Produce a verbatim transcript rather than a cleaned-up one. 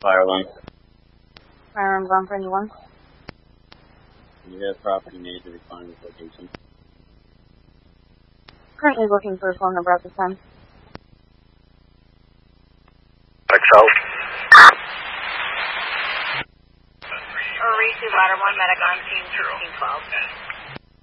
Fire one. Firearms on for anyone. You have property manager responding to this location. Currently looking for a phone number at this time. Excel. Reese, ladder one, medic on team sixteen twelve.